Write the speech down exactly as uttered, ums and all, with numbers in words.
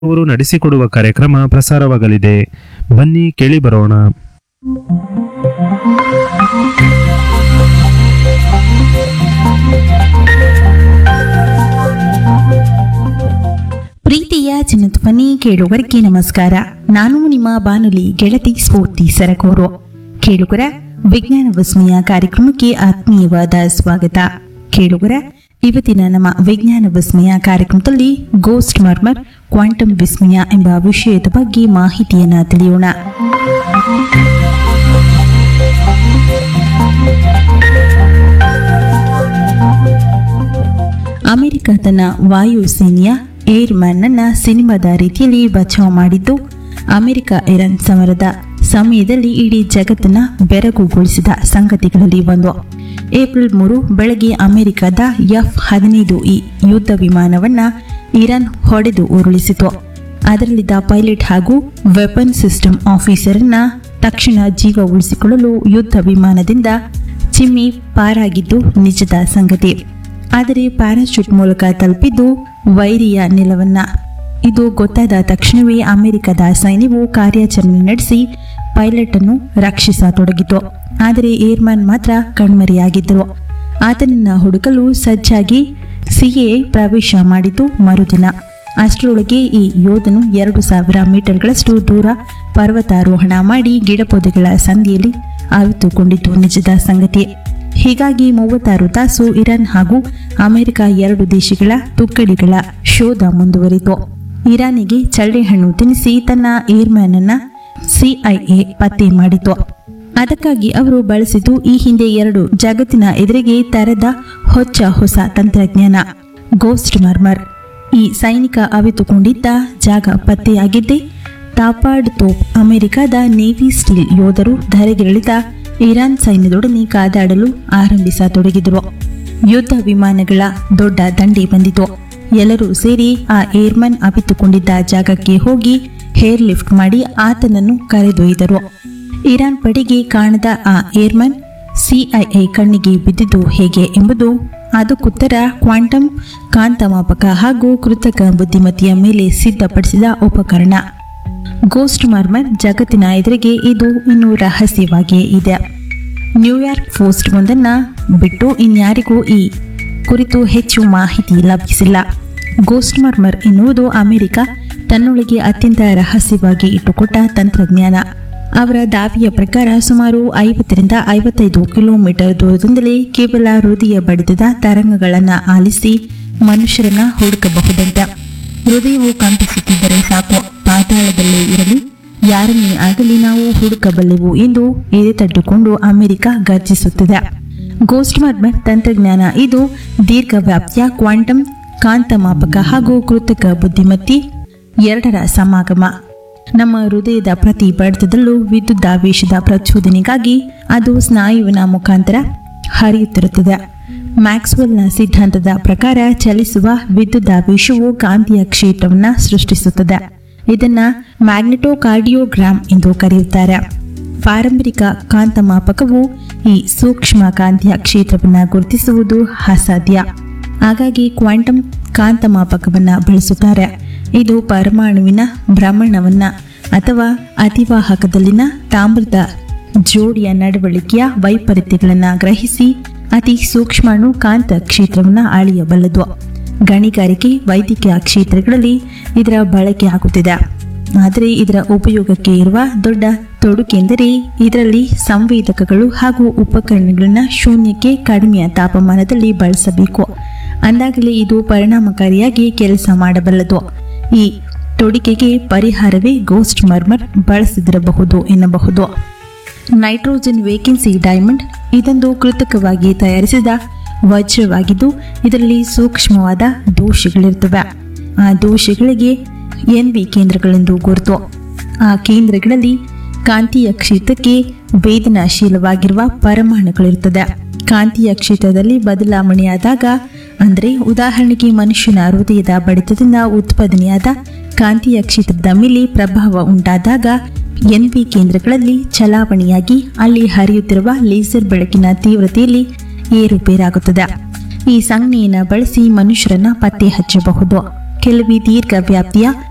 ಅವರು ನಡೆಸಿಕೊಡುವ ಕಾರ್ಯಕ್ರಮ ಪ್ರಸಾರವಾಗಲಿದೆ. ಬನ್ನಿ ಕೇಳಿ ಬರೋಣ. ಪ್ರೀತಿಯ ಜನಧ್ವನಿ ಕೇಳುಗರಿಗೆ ನಮಸ್ಕಾರ. ನಾನು ನಿಮ್ಮ ಬಾನುಲಿ ಗೆಳತಿ ಸ್ಫೂರ್ತಿ ಸರಗೂರು. ಕೇಳುಗರ ವಿಜ್ಞಾನ ವಿಸ್ಮಯ ಕಾರ್ಯಕ್ರಮಕ್ಕೆ ಆತ್ಮೀಯವಾದ ಸ್ವಾಗತ. ಕೇಳುಗರ ಇವತ್ತಿನ ನಮ್ಮ ವಿಜ್ಞಾನ ವಿಸ್ಮಯ ಕಾರ್ಯಕ್ರಮದಲ್ಲಿ ಗೋಸ್ಟ್ ಮರ್ಮರ್ ಕ್ವಾಂಟಮ್ ವಿಸ್ಮಯ ಎಂಬ ವಿಷಯದ ಬಗ್ಗೆ ಮಾಹಿತಿಯನ್ನ ತಿಳಿಯೋಣ. ಅಮೆರಿಕ ತನ್ನ ವಾಯುಸೇನೆಯ ಏರ್ ಮ್ಯಾನ್ ಅನ್ನ ಸಿನಿಮಾದ ರೀತಿಯಲ್ಲಿ ಬಚಾವ್ ಮಾಡಿದ್ದು, ಅಮೆರಿಕ ಇರಾನ್ ಸಮರದ ಸಮಯದಲ್ಲಿ ಇಡೀ ಜಗತ್ತನ್ನ ಬೆರಗುಗೊಳಿಸಿದ ಸಂಗತಿಗಳಲ್ಲಿ ಒಂದು. ಏಪ್ರಿಲ್ ಮೂರು ಬೆಳಗ್ಗೆ ಅಮೆರಿಕದ ಎಫ್ ಹದಿನೈದು ಇ ಯುದ್ಧ ವಿಮಾನವನ್ನ ಇರಾನ್ ಹೊಡೆದು ಉರುಳಿಸಿತು. ಅದರಲ್ಲಿದ್ದ ಪೈಲಟ್ ಹಾಗೂ ವೆಪನ್ ಸಿಸ್ಟಮ್ ಆಫೀಸರ್ ಅನ್ನ ತಕ್ಷಣ ಜೀವ ಉಳಿಸಿಕೊಳ್ಳಲು ಯುದ್ಧ ವಿಮಾನದಿಂದ ಚಿಮ್ಮಿ ಪಾರಾಗಿದ್ದು ನಿಜದ ಸಂಗತಿ. ಆದರೆ ಪ್ಯಾರಾಶೂಟ್ ಮೂಲಕ ತಲುಪಿದ್ದು ವೈರಿಯ ನೆಲವನ್ನ. ಇದು ಗೊತ್ತಾದ ತಕ್ಷಣವೇ ಅಮೆರಿಕದ ಸೈನ್ಯವು ಕಾರ್ಯಾಚರಣೆ ನಡೆಸಿ ಪೈಲಟ್ ಅನ್ನು ರಕ್ಷಿಸತೊಡಗಿತು. ಆದರೆ ಏರ್ಮನ್ ಮಾತ್ರ ಕಣ್ಮರೆಯಾಗಿದ್ದರು. ಆತನನ್ನ ಹುಡುಕಲು ಸಜ್ಜಾಗಿ ಸಿಎ ಪ್ರವೇಶ ಮಾಡಿತು ಮರುದಿನ. ಅಷ್ಟರೊಳಗೆ ಈ ಯೋಧನು ಎರಡು ಸಾವಿರ ಮೀಟರ್ಗಳಷ್ಟು ದೂರ ಪರ್ವತಾರೋಹಣ ಮಾಡಿ ಗಿಡಪೊದೆಗಳ ಸಂಧಿಯಲ್ಲಿ ಅವಿತುಕೊಂಡಿದ್ದು ನಿಜದ ಸಂಗತಿ. ಹೀಗಾಗಿ ಮೂವತ್ತಾರು ತಾಸು ಇರಾನ್ ಹಾಗೂ ಅಮೆರಿಕ ಎರಡು ದೇಶಗಳ ತುಕ್ಕಡಿಗಳ ಶೋಧ ಮುಂದುವರಿತು. ಇರಾನಿಗೆ ಚಳ್ಳೆಹಣ್ಣು ತಿನ್ನಿಸಿ ತನ್ನ ಏರ್ಮ್ಯಾನ್ ಅನ್ನ ಸಿಐಎ ಪತ್ತೆ ಮಾಡಿತು. ಅದಕ್ಕಾಗಿ ಅವರು ಬಳಸಿದ್ದು ಈ ಹಿಂದೆ ಎರಡು ಜಗತ್ತಿನ ಎದುರಿಗೆ ತರದ ಹೊಚ್ಚ ಹೊಸ ತಂತ್ರಜ್ಞಾನ, ಗೋಸ್ಟ್ ಮರ್ಮರ್. ಈ ಸೈನಿಕ ಅವಿತುಕೊಂಡಿದ್ದ ಜಾಗ ಪತ್ತೆಯಾಗಿದ್ದೇ ತಾಪಾಡ್ ತೋಪ್ ಅಮೆರಿಕದ ನೇವಿ ಸ್ಟೀಲ್ ಯೋಧರು ಧರೆಗಿಳಿದ ಇರಾನ್ ಸೈನ್ಯದೊಡನೆ ಕಾದಾಡಲು ಆರಂಭಿಸತೊಡಗಿದರು. ಯುದ್ಧ ವಿಮಾನಗಳ ದೊಡ್ಡ ದಂಡೆ ಬಂದಿತು. ಎಲ್ಲರೂ ಸೇರಿ ಆ ಏರ್ಮನ್ ಅವಿತುಕೊಂಡಿದ್ದ ಜಾಗಕ್ಕೆ ಹೋಗಿ ಹೇರ್ ಲಿಫ್ಟ್ ಮಾಡಿ ಆತನನ್ನು ಕರೆದೊಯ್ದರು. ಇರಾನ್ ಪಡೆಗೆ ಕಾಣದ ಆ ಏರ್ಮನ್ ಸಿಐಎ ಕಣ್ಣಿಗೆ ಬಿದ್ದಿದ್ದು ಹೇಗೆ ಎಂಬುದು ಅದಕ್ಕುತ್ತರ ಕ್ವಾಂಟಮ್ ಕಾಂತಮಾಪಕ ಹಾಗೂ ಕೃತಕ ಬುದ್ಧಿಮತ್ತೆಯ ಮೇಲೆ ಸಿದ್ಧಪಡಿಸಿದ ಉಪಕರಣ. ಗೋಸ್ಟ್ ಮರ್ಮರ್ ಜಗತ್ತಿನ ಎದುರಿಗೆ ಇದು ಇನ್ನೂ ರಹಸ್ಯವಾಗಿಯೇ ಇದೆ. ನ್ಯೂಯಾರ್ಕ್ ಪೋಸ್ಟ್ ಒಂದನ್ನ ಬಿಟ್ಟು ಇನ್ಯಾರಿಗೂ ಈ ಕುರಿತು ಹೆಚ್ಚು ಮಾಹಿತಿ ಲಭಿಸಿಲ್ಲ. ಗೋಸ್ಟ್ ಮರ್ಮರ್ ಎನ್ನುವುದು ಅಮೆರಿಕ ತನ್ನೊಳಗೆ ಅತ್ಯಂತ ರಹಸ್ಯವಾಗಿ ಇಟ್ಟುಕೊಟ್ಟ ತಂತ್ರಜ್ಞಾನ. ಅವರ ದಾವಿಯ ಪ್ರಕಾರ ಸುಮಾರು ಐವತ್ತರಿಂದ ಐವತ್ತೈದು ಕಿಲೋಮೀಟರ್ ದೂರದಿಂದಲೇ ಕೇವಲ ಹೃದಯ ಬಡಿತದ ತರಂಗಗಳನ್ನು ಆಲಿಸಿ ಮನುಷ್ಯರನ್ನ ಹುಡುಕಬಹುದಂತೆ. ಹೃದಯವು ಕಂಪಿಸುತ್ತಿದ್ದರೆ ಸಾಕು, ಪಾತಾಳದಲ್ಲೇ ಇರಲಿ, ಯಾರನ್ನೇ ಆಗಲಿ ನಾವು ಹುಡುಕಬಲ್ಲೆವು ಎಂದು ಎದೆತಟ್ಟುಕೊಂಡು ಅಮೆರಿಕ ಗರ್ಜಿಸುತ್ತಿದೆ. ಗೋಸ್ಟ್ ಮರ್ಮರ್ ತಂತ್ರಜ್ಞಾನ ಇದು ದೀರ್ಘವ್ಯಾಪ್ತಿಯ ಕ್ವಾಂಟಮ್ ಕಾಂತಮಾಪಕ ಹಾಗೂ ಕೃತಕ ಬುದ್ಧಿಮತ್ತೆ ಎರಡರ ಸಮಾಗಮ. ನಮ್ಮ ಹೃದಯದ ಪ್ರತಿ ಬಡಿತದಲ್ಲೂ ವಿದ್ಯುದಾವೇಶದ ಪ್ರಚೋದನೆಗಾಗಿ ಅದು ಸ್ನಾಯುವಿನ ಮುಖಾಂತರ ಹರಿಯುತ್ತಿರುತ್ತದೆ. ಮ್ಯಾಕ್ಸ್ವೆಲ್ನ ಸಿದ್ಧಾಂತದ ಪ್ರಕಾರ ಚಲಿಸುವ ವಿದ್ಯುದಾವೇಶವು ಕಾಂತೀಯ ಕ್ಷೇತ್ರವನ್ನು ಸೃಷ್ಟಿಸುತ್ತದೆ. ಇದನ್ನ ಮ್ಯಾಗ್ನೆಟೋಕಾರ್ಡಿಯೋಗ್ರಾಮ್ ಎಂದು ಕರೆಯುತ್ತಾರೆ. ಪಾರಂಪರಿಕ ಕಾಂತಮಾಪಕವು ಈ ಸೂಕ್ಷ್ಮ ಕಾಂತೀಯ ಕ್ಷೇತ್ರವನ್ನು ಗುರುತಿಸುವುದು ಅಸಾಧ್ಯ. ಹಾಗಾಗಿ ಕ್ವಾಂಟಮ್ ಕಾಂತಮಾಪಕವನ್ನು ಬಳಸುತ್ತಾರೆ. ಇದು ಪರಮಾಣುವಿನ ಭ್ರಮಣವನ್ನ ಅಥವಾ ಅತಿವಾಹಕದಲ್ಲಿನ ತಾಮ್ರದ ಜೋಡಿಯ ನಡವಳಿಕೆಯ ವೈಪರೀತ್ಯಗಳನ್ನು ಗ್ರಹಿಸಿ ಅತಿ ಸೂಕ್ಷ್ಮಾಣು ಕಾಂತ ಕ್ಷೇತ್ರವನ್ನು ಅಳೆಯಬಲ್ಲದು. ಗಣಿಗಾರಿಕೆ, ವೈದ್ಯಕೀಯ ಕ್ಷೇತ್ರಗಳಲ್ಲಿ ಇದರ ಬಳಕೆ ಆಗುತ್ತಿದೆ. ಆದರೆ ಇದರ ಉಪಯೋಗಕ್ಕೆ ಇರುವ ದೊಡ್ಡ ತೊಡಕೆಂದರೆ ಇದರಲ್ಲಿ ಸಂವೇದಕಗಳು ಹಾಗೂ ಉಪಕರಣಗಳನ್ನು ಶೂನ್ಯಕ್ಕೆ ಕಡಿಮೆಯ ತಾಪಮಾನದಲ್ಲಿ ಬಳಸಬೇಕು. ಅಂದಾಗಲೇ ಇದು ಪರಿಣಾಮಕಾರಿಯಾಗಿ ಕೆಲಸ ಮಾಡಬಲ್ಲದು. ಈ ತೊಡಕೆಗೆ ಪರಿಹಾರವೇ ಗೋಸ್ಟ್ ಮರ್ಮರ್ ಬಳಸಿದಿರಬಹುದು ಎನ್ನಬಹುದು. ನೈಟ್ರೋಜನ್ ವೇಕೆನ್ಸಿ ಡೈಮಂಡ್ ಇದೊಂದು ಕೃತಕವಾಗಿ ತಯಾರಿಸಿದ ವಜ್ರವಾಗಿದ್ದು ಇದರಲ್ಲಿ ಸೂಕ್ಷ್ಮವಾದ ದೋಷಗಳಿರ್ತವೆ. ಆ ದೋಷಗಳಿಗೆ ಎನ್ ವಿ ಕೇಂದ್ರಗಳೆಂದು ಗುರುತು. ಆ ಕೇಂದ್ರಗಳಲ್ಲಿ ಕಾಂತೀಯ ಕ್ಷೇತ್ರಕ್ಕೆ ವೇದನಾಶೀಲವಾಗಿರುವ ಪರಮಾಣುಗಳಿರುತ್ತದೆ. ಕಾಂತೀಯ ಕ್ಷೇತ್ರದಲ್ಲಿ ಬದಲಾವಣೆಯಾದಾಗ, ಅಂದರೆ ಉದಾಹರಣೆಗೆ ಮನುಷ್ಯನ ಹೃದಯದ ಬಡಿತದಿಂದ ಉತ್ಪಾದನೆಯಾದ ಕಾಂತೀಯ ಕ್ಷೇತ್ರದ ಮೇಲೆ ಪ್ರಭಾವ ಉಂಟಾದಾಗ ಎನ್ ವಿ ಕೇಂದ್ರಗಳಲ್ಲಿ ಚಲಾವಣೆಯಾಗಿ ಅಲ್ಲಿ ಹರಿಯುತ್ತಿರುವ ಲೇಸರ್ ಬೆಳಕಿನ ತೀವ್ರತೆಯಲ್ಲಿ ಏರುಪೇರಾಗುತ್ತದೆ. ಈ ಸಂಜ್ಞೆಯನ್ನು ಬಳಸಿ ಮನುಷ್ಯರನ್ನ ಪತ್ತೆ ಹಚ್ಚಬಹುದು. ಕೆಲವೇ ದೀರ್ಘ ವ್ಯಾಪ್ತಿಯ